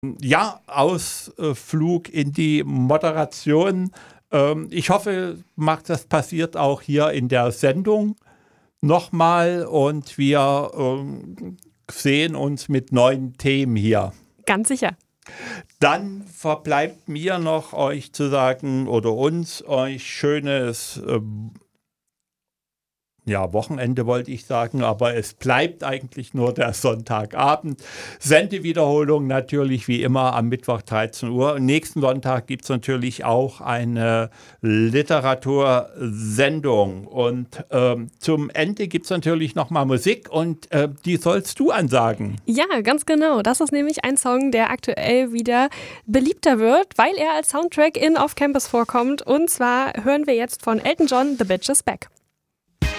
Ja, Ausflug in die Moderation. Ich hoffe, das passiert auch hier in der Sendung nochmal und wir sehen uns mit neuen Themen hier. Ganz sicher. Dann verbleibt mir noch euch zu sagen oder uns euch schönes Wochenende wollte ich sagen, aber es bleibt eigentlich nur der Sonntagabend. Sendewiederholung natürlich wie immer am Mittwoch 13 Uhr. Nächsten Sonntag gibt es natürlich auch eine Literatursendung. Und zum Ende gibt es natürlich nochmal Musik und die sollst du ansagen. Ja, ganz genau. Das ist nämlich ein Song, der aktuell wieder beliebter wird, weil er als Soundtrack in Off Campus vorkommt. Und zwar hören wir jetzt von Elton John The Bitch Is Back.